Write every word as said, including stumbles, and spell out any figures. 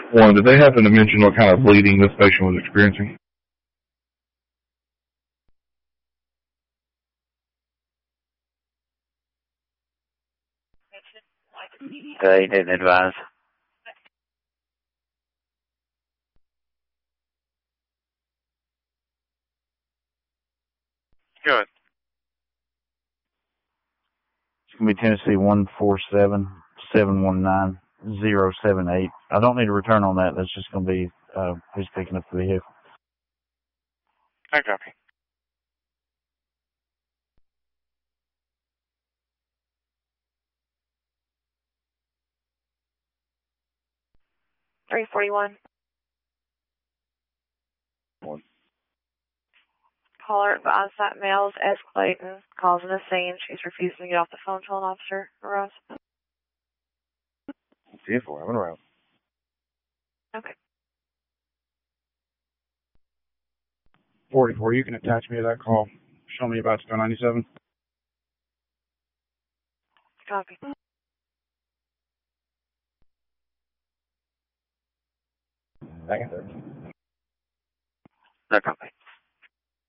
One, did they happen to mention what kind of bleeding this patient was experiencing? They didn't advise. Good. It's going to be Tennessee one four seven, seven one nine, zero seven eight. I don't need a return on that. That's just going to be uh, who's picking up the vehicle. I copy. three forty-one. One. Caller advised that male is escalating, causing a scene. She's refusing to get off the phone to an officer. Ross. ten four, I'm around. Okay. forty-four, you can attach me to that call. Show me about Star ninety-seven. Copy. Second, third. No copy.